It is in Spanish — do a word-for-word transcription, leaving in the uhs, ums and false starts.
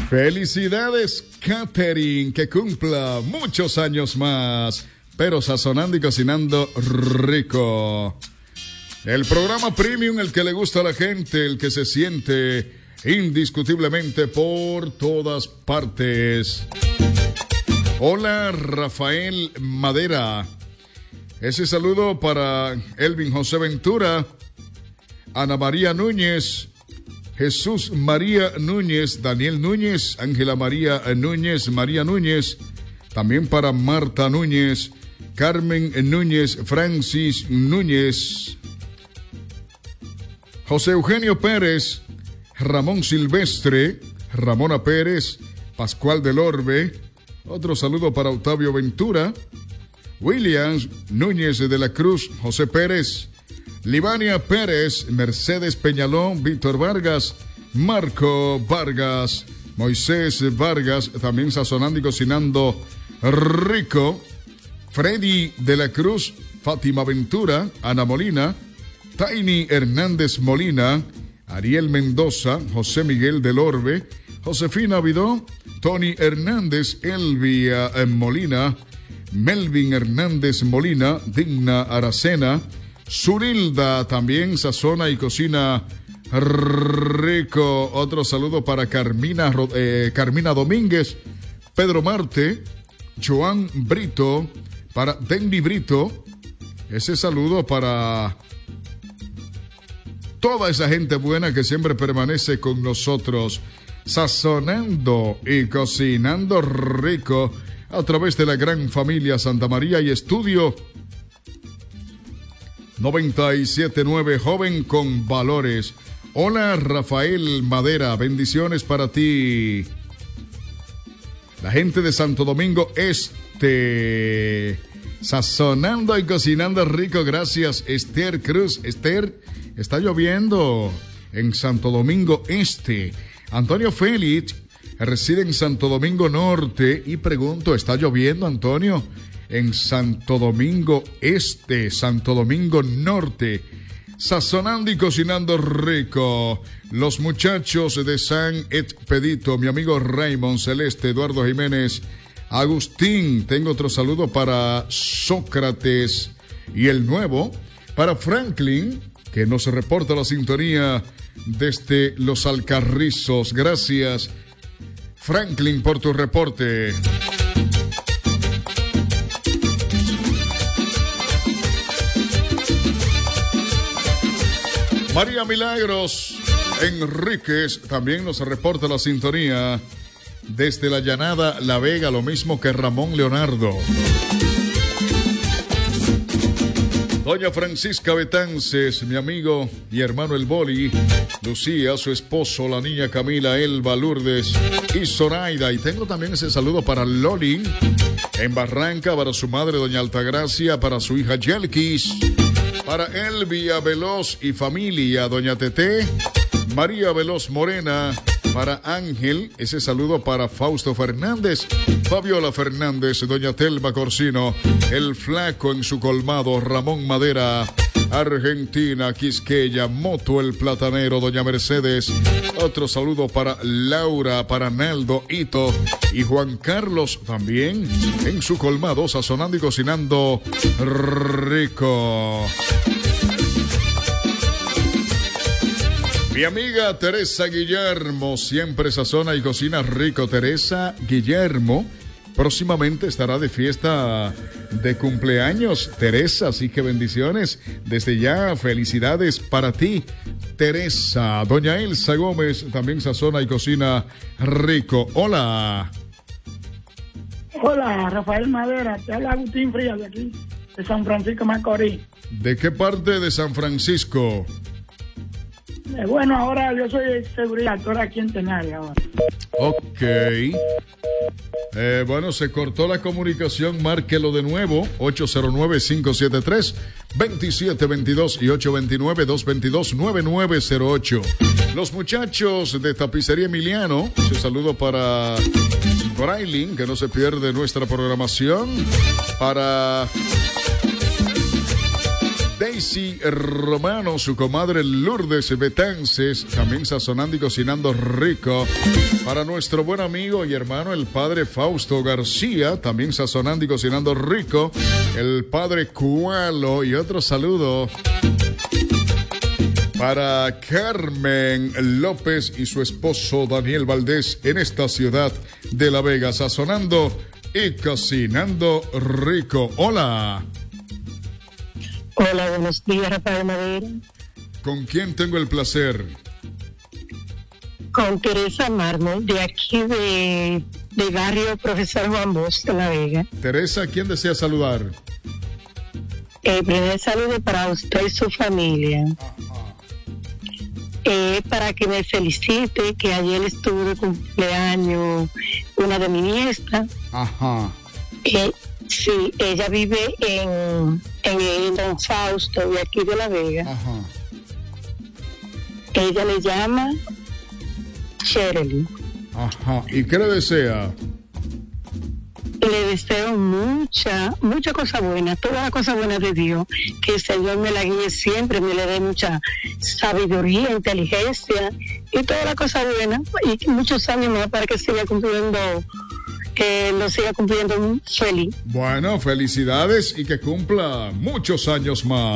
Felicidades, Catherine, que cumpla muchos años más, pero sazonando y cocinando rico. El programa Premium, el que le gusta a la gente, el que se siente indiscutiblemente por todas partes. Hola, Rafael Madera. Ese saludo para Elvin José Ventura, Ana María Núñez, Jesús María Núñez, Daniel Núñez, Ángela María Núñez, María Núñez, también para Marta Núñez, Carmen Núñez, Francis Núñez, José Eugenio Pérez, Ramón Silvestre, Ramona Pérez, Pascual del Orbe. Otro saludo para Octavio Ventura, Williams Núñez de la Cruz, José Pérez, Libania Pérez, Mercedes Peñalón, Víctor Vargas, Marco Vargas, Moisés Vargas, también sazonando y cocinando rico, Freddy de la Cruz, Fátima Ventura, Ana Molina, Tiny Hernández Molina, Ariel Mendoza, José Miguel del Orbe, Josefina Vidó, Tony Hernández, Elvia Molina, Melvin Hernández Molina, Digna Aracena, Zurilda también sazona y cocina rico. Otro saludo para Carmina, eh, Carmina Domínguez, Pedro Marte, Joan Brito, para Denny Brito. Ese saludo para toda esa gente buena que siempre permanece con nosotros, sazonando y cocinando rico a través de la gran familia Santa María y Estudio noventa y siete punto nueve, joven con valores. Hola, Rafael Madera, bendiciones para ti. La gente de Santo Domingo Este, sazonando y cocinando rico, gracias. Esther Cruz, Esther, está lloviendo en Santo Domingo Este. Antonio Félix reside en Santo Domingo Norte y pregunto, ¿está lloviendo, Antonio? En Santo Domingo Este, Santo Domingo Norte, sazonando y cocinando rico. Los muchachos de San Expedito, mi amigo Raymond Celeste, Eduardo Jiménez, Agustín. Tengo otro saludo para Sócrates y el Nuevo, para Franklin, que nos reporta la sintonía desde Los Alcarrizos. Gracias, Franklin, por tu reporte. María Milagros Enríquez también nos reporta la sintonía desde la Llanada La Vega, lo mismo que Ramón Leonardo. Doña Francisca Betances, mi amigo y hermano el Boli, Lucía, su esposo, la niña Camila, Elba, Lourdes y Zoraida. Y tengo también ese saludo para Loli en Barranca, para su madre, doña Altagracia, para su hija Yelkis, para Elvia Veloz y familia, doña Tete, María Veloz Morena, para Ángel, ese saludo para Fausto Fernández, Fabiola Fernández, doña Telma Corsino, el Flaco en su colmado, Ramón Madera, Argentina, Quisqueya, Moto el Platanero, doña Mercedes. Otro saludo para Laura, para Naldo, Ito y Juan Carlos también en su colmado, sazonando y cocinando rico. Mi amiga Teresa Guillermo, siempre sazona y cocina rico. Teresa Guillermo próximamente estará de fiesta de cumpleaños, Teresa, así que bendiciones. Desde ya, felicidades para ti, Teresa. Doña Elsa Gómez también sazona y cocina rico. Hola. Hola, Rafael Madera, te habla Agustín Frías de aquí, de San Francisco Macorís. ¿De qué parte de San Francisco? Eh, bueno, ahora yo soy seguridad, estoy aquí en Tenaria ahora. Ok. Eh, bueno, se cortó la comunicación, márquelo de nuevo, ocho cero nueve, cinco siete tres, dos siete dos dos y ocho dos nueve, dos dos dos, nueve nueve cero ocho. Los muchachos de Tapicería Emiliano, un saludo para Brailin, que no se pierde nuestra programación, para Daisy Romano, su comadre Lourdes Betances, también sazonando y cocinando rico. Para nuestro buen amigo y hermano, el padre Fausto García, también sazonando y cocinando rico. El padre Cualo y otro saludo para Carmen López y su esposo Daniel Valdés en esta ciudad de La Vega, sazonando y cocinando rico. Hola. Hola, buenos días, Rafael Madera. ¿Con quién tengo el placer? Con Teresa Mármol, de aquí de, de barrio Profesor Juan Bosch, de La Vega. Teresa, ¿quién desea saludar? Eh, primer saludo para usted y su familia. Eh, para que me felicite, que ayer estuvo de cumpleaños una de mi nieta. Ajá. Eh, sí, ella vive en, en Don Fausto, de aquí de La Vega. Ajá. Ella le llama Shirley. Ajá. ¿Y qué le desea? Le deseo mucha, mucha cosa buena, toda la cosa buena de Dios, que el Señor me la guíe siempre, me le dé mucha sabiduría, inteligencia y toda la cosa buena, y muchos años más para que siga cumpliendo, que lo siga cumpliendo feliz. Bueno, felicidades y que cumpla muchos años más.